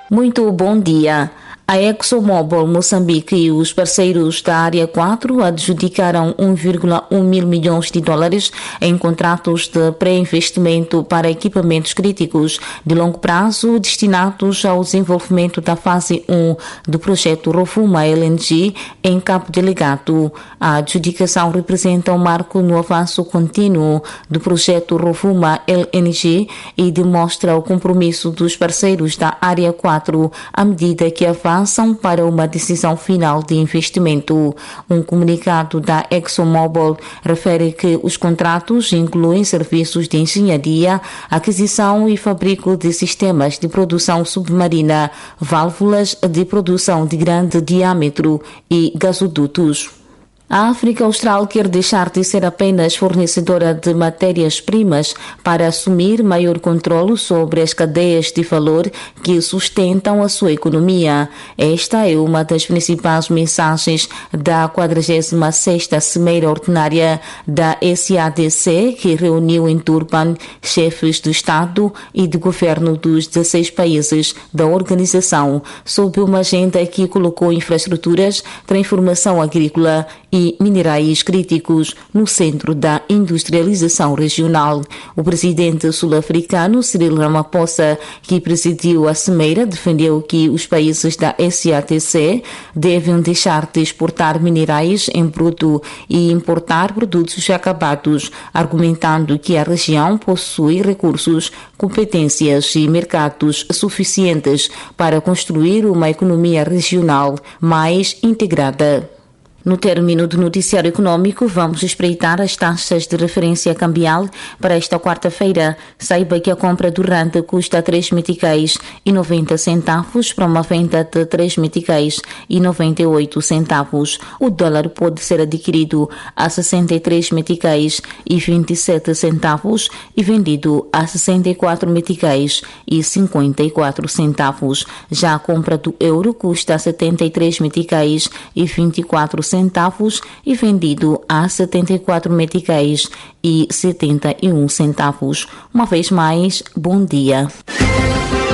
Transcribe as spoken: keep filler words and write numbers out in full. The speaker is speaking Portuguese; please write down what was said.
Muito bom dia. A ExxonMobil Moçambique e os parceiros da Área quatro adjudicaram um vírgula um mil milhões de dólares em contratos de pré-investimento para equipamentos críticos de longo prazo destinados ao desenvolvimento da fase um do projeto Rovuma L N G em Cabo Delgado. A adjudicação representa um marco no avanço contínuo do projeto Rovuma L N G e demonstra o compromisso dos parceiros da Área quatro à medida que avança para uma decisão final de investimento. Um comunicado da ExxonMobil refere que os contratos incluem serviços de engenharia, aquisição e fabrico de sistemas de produção submarina, válvulas de produção de grande diâmetro e gasodutos. A África Austral quer deixar de ser apenas fornecedora de matérias-primas para assumir maior controle sobre as cadeias de valor que sustentam a sua economia. Esta é uma das principais mensagens da quadragésima sexta Cimeira Ordinária da S A D C, que reuniu em Durban chefes de Estado e de governo dos dezesseis países da organização, sob uma agenda que colocou infraestruturas, transformação agrícola e minerais críticos no centro da industrialização regional. O presidente sul-africano Cyril Ramaphosa, que presidiu a cimeira, defendeu que os países da S A D C devem deixar de exportar minerais em bruto e importar produtos acabados, argumentando que a região possui recursos, competências e mercados suficientes para construir uma economia regional mais integrada. No término do noticiário econômico, vamos espreitar as taxas de referência cambial para esta quarta-feira. Saiba que a compra do rand custa três meticais e noventa centavos para uma venda de três meticais e noventa e oito centavos. O dólar pode ser adquirido a sessenta e três meticais e vinte e sete centavos e vendido a sessenta e quatro meticais e cinquenta e quatro centavos. Já a compra do euro custa setenta e três meticais e vinte e quatro centavos. centavos e vendido a setenta e quatro meticais e setenta e um centavos. Uma vez mais, bom dia.